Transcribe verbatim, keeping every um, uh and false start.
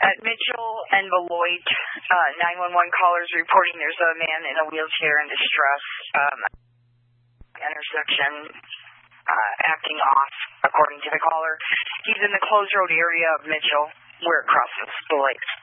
At Mitchell and Beloit, uh, nine one one callers reporting there's a man in a wheelchair in distress. Um, intersection uh, acting off, according to the caller. He's in the closed road area of Mitchell, where it crosses Beloit.